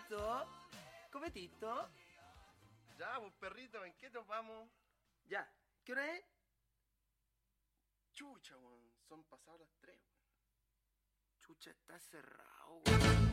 Cometito. Cometito. Ya, pues perrito, ¿en qué nos vamos? Ya. ¿Qué hora es? Chucha, weón. Son pasadas las 3, weón. Chucha, está cerrado, weón.